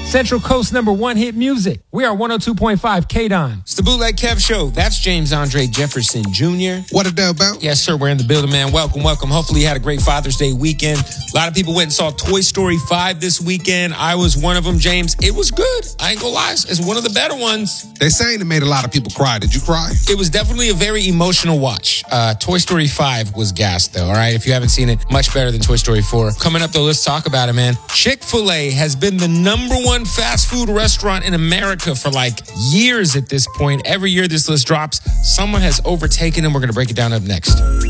Central Coast #1 hit music. We are 102.5 KDON. It's the Bootleg Kev Show. That's James Andre Jefferson Jr. What a dub about? Yes, sir. We're in the building, man. Welcome. Hopefully you had a great Father's Day weekend. A lot of people went and saw Toy Story 5 this weekend. I was one of them, James. It was good. I ain't gonna lie. It's one of the better ones. They're saying it made a lot of people cry. Did you cry? It was definitely a very emotional watch. Toy Story 5 was gas, though, all right? If you haven't seen it, much better than Toy Story 4. Coming up, though, let's talk about it, man. Chick-fil-A has been the #1 fast food restaurant in America for like years at this point. Every year this list drops, someone has overtaken them. We're going to break it down up next.